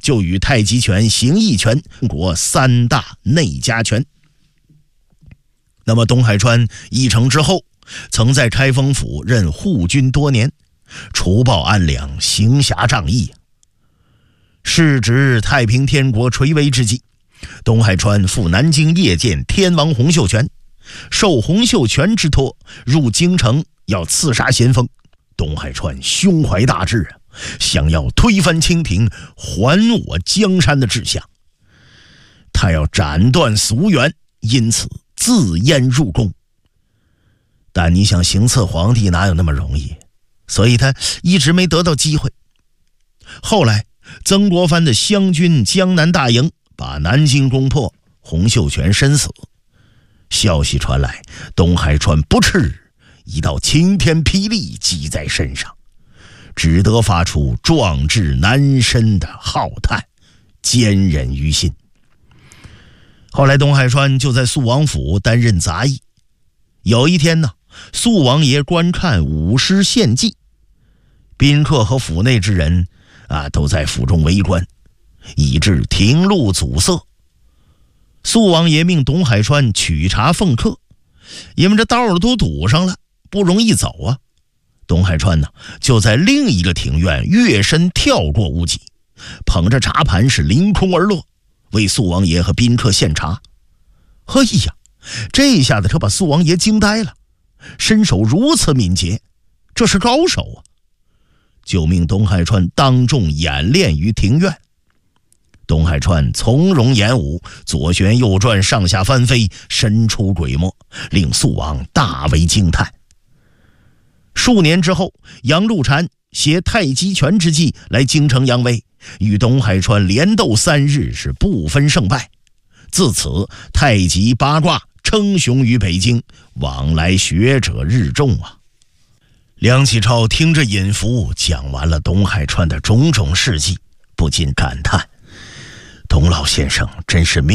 就与太极拳、形意拳国3大内家拳。那么东海川议成之后，曾在开封府任护军多年，除暴安良，行侠仗义。是值太平天国垂危之际，东海川赴南京谒见天王洪秀全，受洪秀全之托入京城要刺杀咸丰。东海川胸怀大志，想要推翻清廷，还我江山的志向。他要斩断俗缘，因此自阉入宫。但你想行刺皇帝哪有那么容易，所以他一直没得到机会。后来曾国藩的湘军江南大营把南京攻破，洪秀全身死。消息传来，东海川不啻，一道晴天霹雳击在身上，只得发出壮志难伸的浩叹，坚忍于心。后来东海川就在肃王府担任杂役。有一天呢，肃王爷观看舞狮献祭，宾客和府内之人都在府中围观，以致庭路阻塞。肃王爷命东海川取茶奉客，因为这道儿都堵上了，不容易走啊。东海川呢，就在另一个庭院跃身跳过屋脊，捧着茶盘是凌空而落，为肃王爷和宾客献茶。嘿呀，这下子可把肃王爷惊呆了，身手如此敏捷，这是高手啊！就命东海川当众演练于庭院。东海川从容演武，左旋右转，上下翻飞，神出鬼没，令肃王大为惊叹。数年之后，杨露禅携太极拳之计来京城扬威，与东海川连斗3日，是不分胜败。自此太极八卦称雄于北京，往来学者日众啊。梁启超听着尹福讲完了东海川的种种事迹，不禁感叹：董老先生真是